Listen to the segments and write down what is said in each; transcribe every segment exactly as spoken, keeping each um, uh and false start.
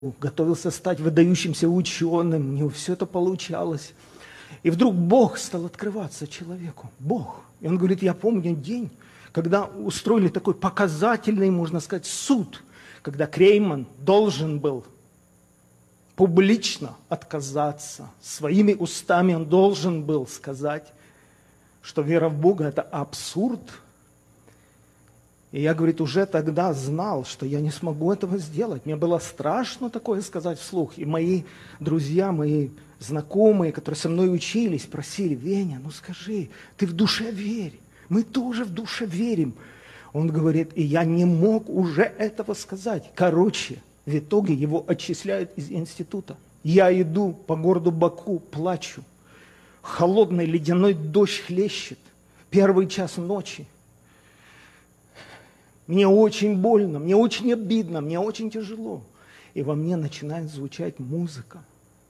готовился стать выдающимся ученым, у него все это получалось. И вдруг Бог стал открываться человеку. Бог. И он говорит, я помню день, когда устроили такой показательный, можно сказать, суд, когда Крейман должен был публично отказаться. Своими устами он должен был сказать, что вера в Бога – это абсурд. И я, говорит, уже тогда знал, что я не смогу этого сделать. Мне было страшно такое сказать вслух. И мои друзья, мои знакомые, которые со мной учились, просили, Веня, ну скажи, ты в душе верь. Мы тоже в душе верим. Он говорит, и я не мог уже этого сказать. Короче, в итоге его отчисляют из института. Я иду по городу Баку, плачу. Холодный ледяной дождь хлещет. Первый час ночи. Мне очень больно, мне очень обидно, мне очень тяжело. И во мне начинает звучать музыка.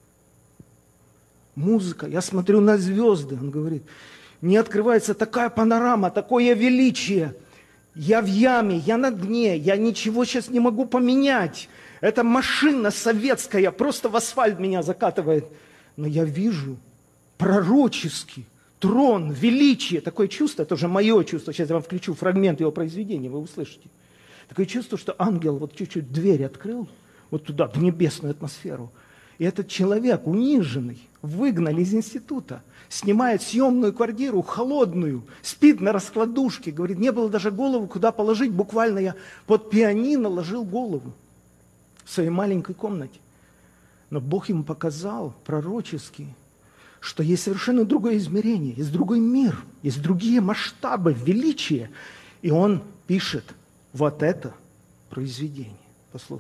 Музыка. Я смотрю на звезды. Он говорит, мне открывается такая панорама, такое величие. Я в яме, я на дне, я ничего сейчас не могу поменять. Эта машина советская просто в асфальт меня закатывает. Но я вижу пророческий трон, величие, такое чувство, это уже мое чувство, сейчас я вам включу фрагмент его произведения, вы услышите. Такое чувство, что ангел вот чуть-чуть дверь открыл, вот туда, в небесную атмосферу. И этот человек, униженный, выгнали из института, снимает съемную квартиру, холодную, спит на раскладушке, говорит, не было даже голову, куда положить, буквально я под пианино ложил голову в своей маленькой комнате. Но Бог ему показал пророчески, что есть совершенно другое измерение, есть другой мир, есть другие масштабы величия. И он пишет вот это произведение. Послушайте.